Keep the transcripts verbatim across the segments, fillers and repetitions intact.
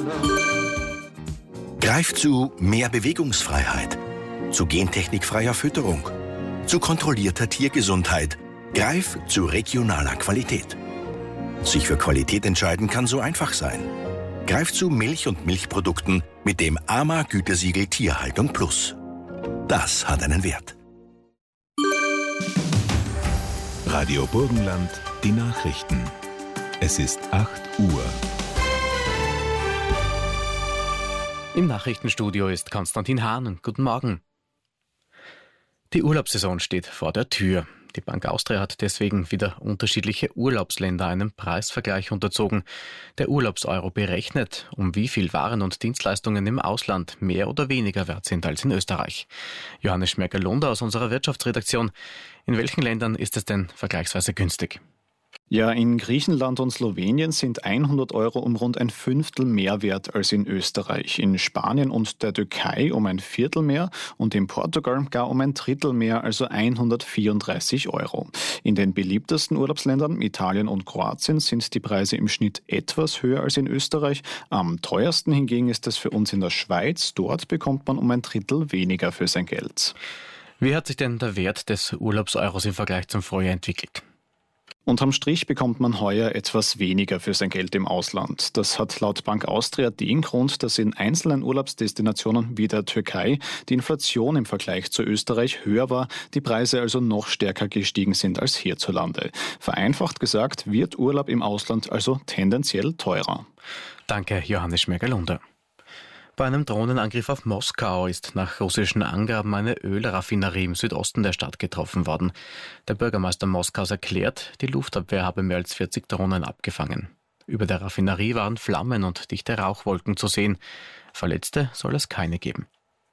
Greif zu mehr Bewegungsfreiheit, zu gentechnikfreier Fütterung, zu kontrollierter Tiergesundheit. Greif zu regionaler Qualität. Sich für Qualität entscheiden kann so einfach sein. Greif zu Milch und Milchprodukten mit dem A M A-Gütesiegel Tierhaltung Plus. Das hat einen Wert. Radio Burgenland, die Nachrichten. Es ist acht Uhr. Im Nachrichtenstudio ist Konstantin Hahn. Guten Morgen. Die Urlaubssaison steht vor der Tür. Die Bank Austria hat deswegen wieder unterschiedliche Urlaubsländer einem Preisvergleich unterzogen. Der Urlaubseuro berechnet, um wie viel Waren und Dienstleistungen im Ausland mehr oder weniger wert sind als in Österreich. Johannes Schmerger-Lunder aus unserer Wirtschaftsredaktion. In welchen Ländern ist es denn vergleichsweise günstig? Ja, in Griechenland und Slowenien sind hundert Euro um rund ein Fünftel mehr wert als in Österreich. In Spanien und der Türkei um ein Viertel mehr und in Portugal gar um ein Drittel mehr, also hundertvierunddreißig Euro. In den beliebtesten Urlaubsländern, Italien und Kroatien, sind die Preise im Schnitt etwas höher als in Österreich. Am teuersten hingegen ist es für uns in der Schweiz. Dort bekommt man um ein Drittel weniger für sein Geld. Wie hat sich denn der Wert des Urlaubseuros im Vergleich zum Vorjahr entwickelt? Unterm Strich bekommt man heuer etwas weniger für sein Geld im Ausland. Das hat laut Bank Austria den Grund, dass in einzelnen Urlaubsdestinationen wie der Türkei die Inflation im Vergleich zu Österreich höher war, die Preise also noch stärker gestiegen sind als hierzulande. Vereinfacht gesagt wird Urlaub im Ausland also tendenziell teurer. Danke, Johannes Schmerger-Lunder. Bei einem Drohnenangriff auf Moskau ist nach russischen Angaben eine Ölraffinerie im Südosten der Stadt getroffen worden. Der Bürgermeister Moskaus erklärt, die Luftabwehr habe mehr als vierzig Drohnen abgefangen. Über der Raffinerie waren Flammen und dichte Rauchwolken zu sehen. Verletzte soll es keine geben.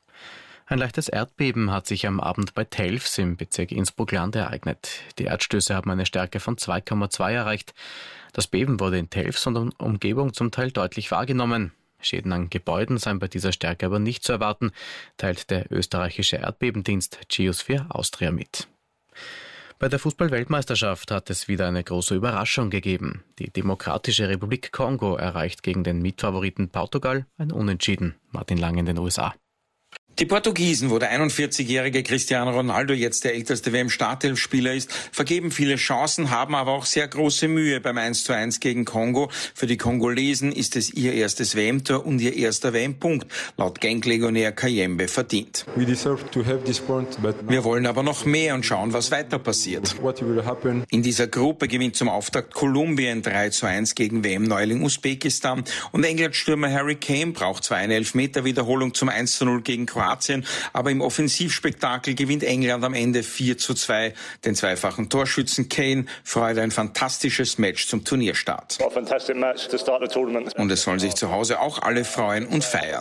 Ein leichtes Erdbeben hat sich am Abend bei Telfs im Bezirk Innsbruck-Land ereignet. Die Erdstöße haben eine Stärke von zwei Komma zwei erreicht. Das Beben wurde in Telfs und Umgebung zum Teil deutlich wahrgenommen. Schäden an Gebäuden seien bei dieser Stärke aber nicht zu erwarten, teilt der österreichische Erdbebendienst Geosphere Austria mit. Bei der Fußball-Weltmeisterschaft hat es wieder eine große Überraschung gegeben. Die Demokratische Republik Kongo erreicht gegen den Mitfavoriten Portugal ein Unentschieden. Martin Lang in den U S A. Die Portugiesen, wo der einundvierzigjährige Cristiano Ronaldo jetzt der älteste W M-Startelfspieler ist, vergeben viele Chancen, haben aber auch sehr große Mühe beim eins zu eins gegen Kongo. Für die Kongolesen ist es ihr erstes W M-Tor und ihr erster W M-Punkt, laut Genk-Legionär Kayembe verdient. Wir wollen aber noch mehr und schauen, was weiter passiert. In dieser Gruppe gewinnt zum Auftakt Kolumbien drei zu eins gegen W M-Neuling Usbekistan und England-Stürmer Harry Kane braucht zwar eine Elfmeter-Wiederholung zum eins zu null gegen Kroatien, aber im Offensivspektakel gewinnt England am Ende vier zu zwei. Den zweifachen Torschützen Kane freut ein fantastisches Match zum Turnierstart. Und es sollen sich zu Hause auch alle freuen und feiern.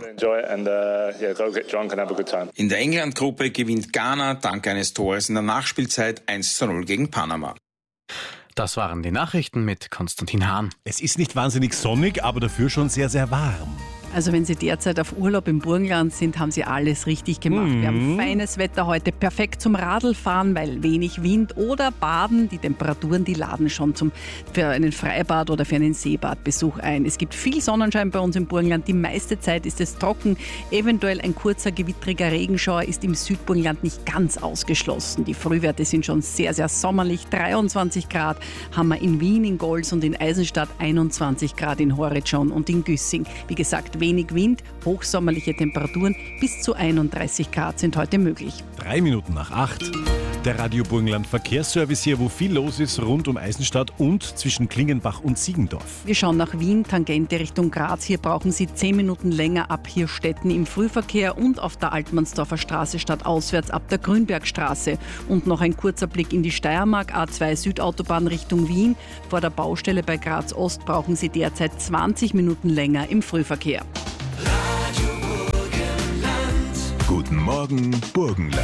In der England-Gruppe gewinnt Ghana dank eines Tores in der Nachspielzeit eins zu null gegen Panama. Das waren die Nachrichten mit Konstantin Hahn. Es ist nicht wahnsinnig sonnig, aber dafür schon sehr, sehr warm. Also wenn Sie derzeit auf Urlaub im Burgenland sind, haben Sie alles richtig gemacht. Mhm. Wir haben feines Wetter heute, perfekt zum Radlfahren, weil wenig Wind oder Baden. Die Temperaturen, die laden schon zum, für einen Freibad oder für einen Seebadbesuch ein. Es gibt viel Sonnenschein bei uns im Burgenland. Die meiste Zeit ist es trocken. Eventuell ein kurzer gewittriger Regenschauer ist im Südburgenland nicht ganz ausgeschlossen. Die Frühwerte sind schon sehr, sehr sommerlich. dreiundzwanzig Grad haben wir in Wien, in Gols und in Eisenstadt, einundzwanzig Grad in Horridschon und in Güssing. Wie gesagt, wenig Wind, hochsommerliche Temperaturen bis zu einunddreißig Grad sind heute möglich. Drei Minuten nach acht. Der Radio Burgenland Verkehrsservice hier, wo viel los ist rund um Eisenstadt und zwischen Klingenbach und Siegendorf. Wir schauen nach Wien, Tangente Richtung Graz. Hier brauchen Sie zehn Minuten länger ab Hirstetten im Frühverkehr und auf der Altmannsdorfer Straße statt auswärts ab der Grünbergstraße. Und noch ein kurzer Blick in die Steiermark, A zwei Südautobahn Richtung Wien. Vor der Baustelle bei Graz Ost brauchen Sie derzeit zwanzig Minuten länger im Frühverkehr. Radio Burgenland. Guten Morgen, Burgenland.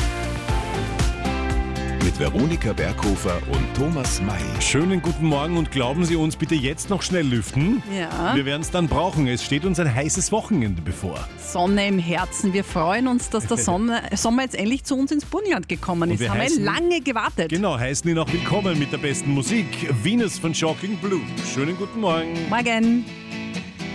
Mit Veronika Berghofer und Thomas May. Schönen guten Morgen und glauben Sie uns bitte jetzt noch schnell lüften. Ja. Wir werden es dann brauchen. Es steht uns ein heißes Wochenende bevor. Sonne im Herzen. Wir freuen uns, dass der Sonne, Sommer jetzt endlich zu uns ins Burgenland gekommen ist. Haben wir lange gewartet. Genau, heißen ihn auch willkommen mit der besten Musik. Venus von Shocking Blue. Schönen guten Morgen. Morgen.